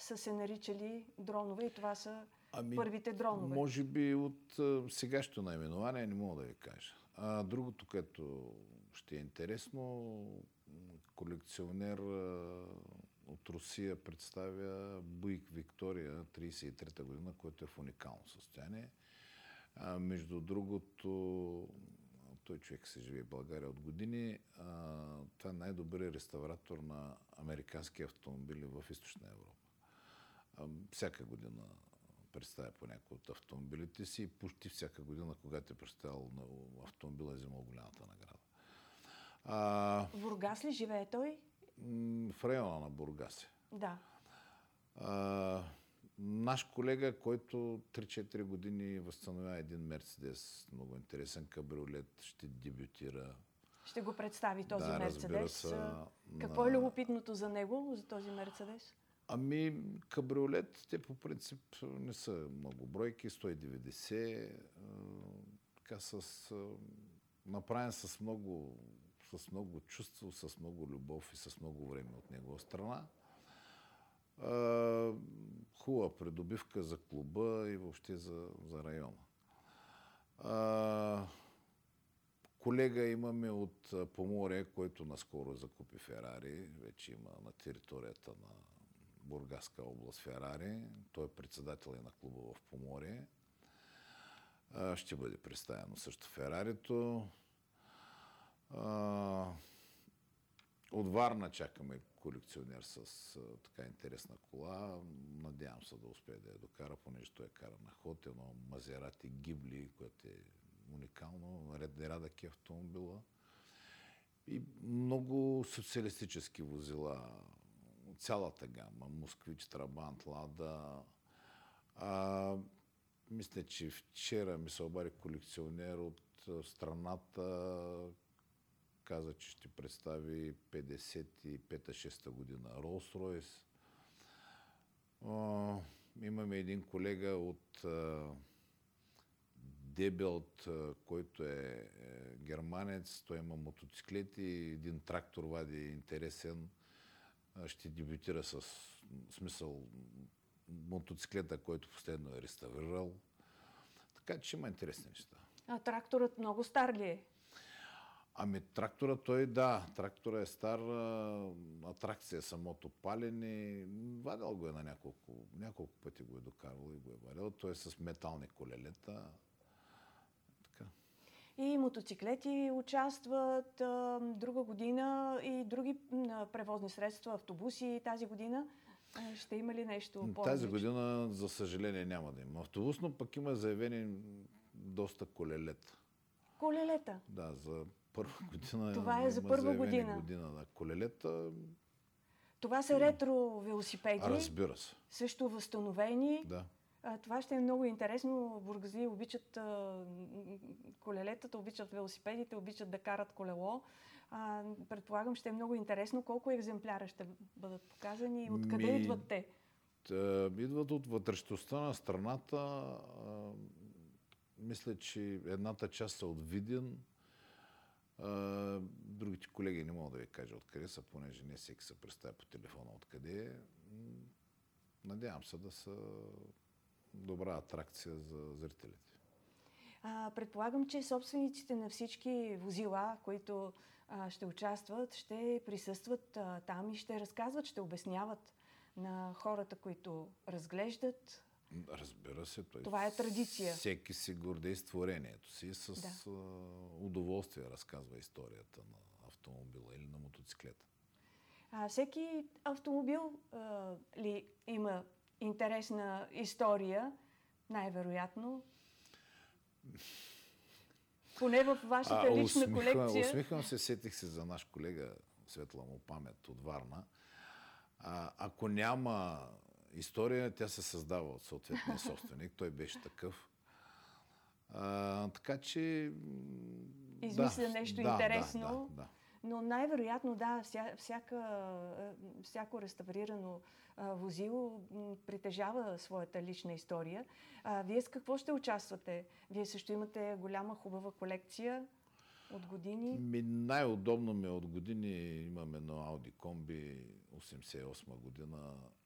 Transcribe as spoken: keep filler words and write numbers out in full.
са се наричали дронове и това са ами, първите дронове? Може би от а, сегашното наименование не мога да ви кажа. А другото, което ще е интересно, колекционер а, от Русия представя Буик Виктория тридесет и трета година, който е в уникално състояние. А, между другото, той човек се живее в България от години. А, това е най-добрият реставратор на американски автомобили в Източна Европа. А, всяка година представя по някои от автомобилите си и почти всяка година, когато е представил на автомобила, е взимал голямата награда. А, В Бургас ли живее той? В района на Бургас е. Да. А, наш колега, който три-четири години възстановява един Мерцедес, много интересен кабриолет, ще дебютира. Ще го представи този да, Мерцедес. Се, Какво на... е любопитното за него, за този Мерцедес? Ами, кабриолет, те по принцип не са много бройки, сто и деветдесет, така с, направен с много, с много чувство, с много любов и с много време от негова страна. Хубава придобивка за клуба и въобще за, за района. Колега имаме от Поморие, който наскоро закупи Ферари, вече има на територията на Бургаска област Ферари. Той е председател и на клуба в Поморие. Ще бъде представено също Ферарито. От Варна чакаме колекционер с така интересна кола. Надявам се да успее да я докара, понеже той е кара на ход. Едно Мазерати Гибли, което е уникално. Ред рядък автомобила. И много социалистически возила. Цялата гама. Москвич, Трабант, Лада. А, мисля, че вчера ми се обади колекционер от страната. Каза, че ще представи петдесет и пета-шеста година Ролс-Ройс. Имаме един колега от а, Дебелт, който е, е германец. Той има мотоциклети, един трактор вади интересен. Ще дебютира с смисъл мотоциклета, който последно е реставрирал. Така че има интересни неща. А тракторът много стар ли е? Ами трактора той да, трактора е стар, атракция самото палене, вадил го е на няколко, няколко пъти го е докарвал и го е вадил. Той е с метални колелета. Така. И мотоциклети участват а, друга година и други а, превозни средства, автобуси тази година. А, ще има ли нещо по-различно? Тази година, за съжаление, няма да има автобус, но пък има заявени доста колелета. Колелета? Да, за първа година. Това е за първа година. година да. Колелета. Това са ретро велосипеди. Разбира се. Също възстановени. Да. А, това ще е много интересно. Бургази обичат а, колелетата, обичат велосипедите, обичат да карат колело. А, предполагам, ще е много интересно колко екземпляра ще бъдат показани и откъде Ми... идват те? Та, идват от вътрешността на страната. А, мисля, че едната част са от Видин. А, другите колеги не мога да ви кажа откъде са, понеже не всеки се представя по телефона откъде е. Надявам се да са добра атракция за зрителите. А, предполагам, че собствениците на всички возила, които а, ще участват, ще присъстват а, там и ще разказват, ще обясняват на хората, които разглеждат. Разбира се. Той Това е традиция. Всеки си гордее с творението си, с да. удоволствие разказва историята на автомобила или на мотоциклета. А, всеки автомобил а, ли има интересна история, най-вероятно? Поне в вашата а, лична усмихвам, колекция. Усмихвам се, сетих се за наш колега, светла му памет от Варна. А, ако няма история, тя се създава от съответния собственик. Той беше такъв. А, така че... Измисля да, нещо да, интересно. Да, да, да. Но най-вероятно, да, вся, всяка, всяко реставрирано а, возило притежава своята лична история. А, вие с какво ще участвате? Вие също имате голяма, хубава колекция от години. Ми, най-удобно ми от години имаме едно Audi Комби осемдесет и осма година.